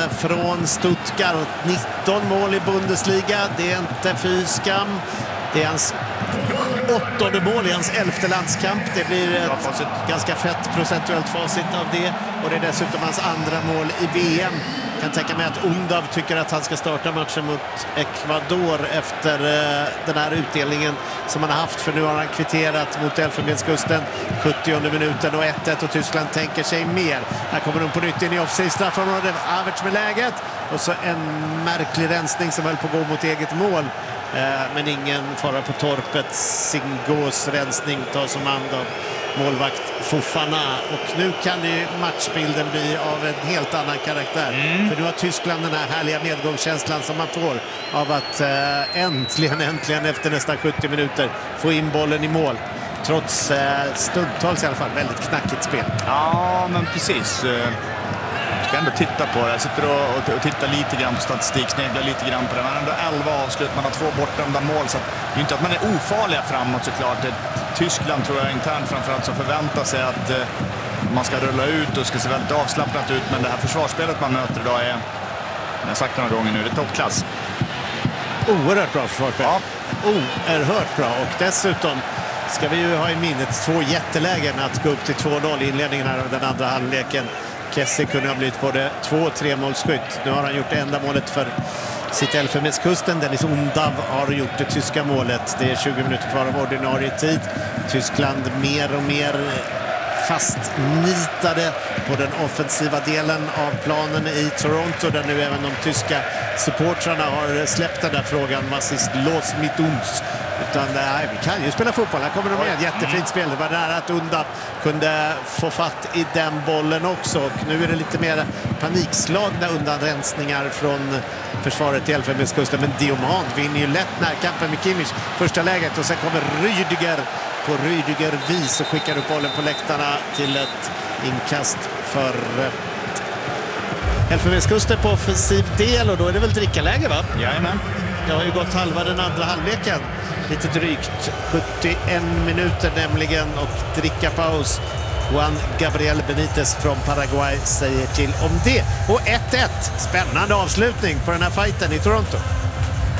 från Stuttgart. 19 mål i Bundesliga. Det är inte fy skam. Det är hans 8:e mål i hans 11:e landskamp. Det blir ett ganska fett procentuellt facit av det. Och det är dessutom hans andra mål i VM. Jag kan tänka mig att Undav tycker att han ska starta matchen mot Ecuador efter den här utdelningen som han har haft. För nu har han kvitterat mot Elfenbenskusten 70:e minuten och 1-1 och Tyskland tänker sig mer. Här kommer de på nytt in i offside straffområdet. Havertz med läget och så en märklig rensning som höll på att gå mot eget mål. Men ingen fara på torpet. Singos rensning tas om hand av målvakt Fofana. Och nu kan ju matchbilden bli av en helt annan karaktär. För nu har Tyskland den här härliga medgångskänslan som man får av att äntligen efter nästan 70 minuter få in bollen i mål. Trots stundtals i alla fall väldigt knackigt spel. Ja, men precis. Jag ska ändå titta på det. Jag sitter och tittar lite grann på statistik, sneglar lite grann på det. Man har ändå 11 avslut, man har 2 bortdömda mål. Så det är inte att man är ofarliga framåt såklart. Tyskland tror jag internt framförallt som förväntar sig att man ska rulla ut och ska se väldigt avslappnat ut. Men det här försvarsspelet man möter idag är, jag har sagt det några gånger nu, det är toppklass. Oerhört bra försvarsspel. Ja. Oerhört bra. Och dessutom ska vi ju ha i minnet 2 jättelägen att gå upp till 2-0 i inledningen här av den andra halvleken. Kessie kunde ha blivit både 2- och 3-målsskytt. Nu har han gjort det enda målet för sitt Elfenbenskusten. Dennis Undav har gjort det tyska målet. Det är 20 minuter kvar av ordinarie tid. Tyskland mer och mer fastnitade på den offensiva delen av planen i Toronto, där nu även de tyska supportrarna har släppt den där frågan. Was ist los mit uns? Utan nej, vi kan ju spela fotboll. Här kommer de med. Jättefint spel. Det var nära att Undav kunde få fatt i den bollen också. Och nu är det lite mer panikslagna undanrensningar från försvaret i Elfenbenskusten. Men Diomand vinner ju lätt närkampen med Kimmich första läget. Och sen kommer Rüdiger på Rüdiger-vis och skickar upp bollen på läktarna till ett inkast för Elfenbenskusten på offensiv del. Och då är det väl drickaläge, va? Jajamän. Det har ju gått halva den andra halvleken. Lite drygt 71 minuter nämligen och drickapaus. Juan Gabriel Benitez från Paraguay säger till om det. Och 1-1. Spännande avslutning på den här fighten i Toronto.